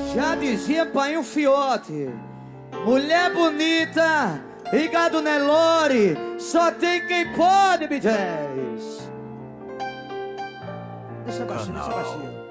Já dizia pai um fiote, mulher bonita e gado Nelore, só tem quem pode, B10. Deixa baixinho, deixa baixinho.